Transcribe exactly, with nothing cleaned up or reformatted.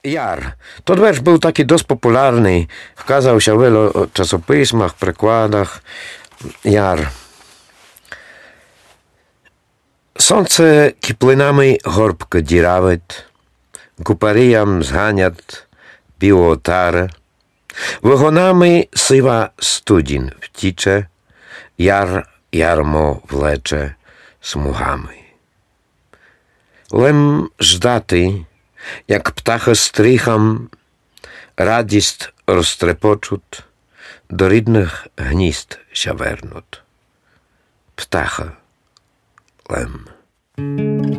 Jar. To wiersz był taki dość popularny. Wkazał się w wielu czasopismach, przekładach. Jar. Сонце киплинами горбко діравить, купаріям зганять білотари, вигонами сива студінь втіче, яр ярмо влече смугами. Лем ждати, як птаха стріхам, радість розтрепочуть, до рідних гнізд ся вернуть. Птаха Лем.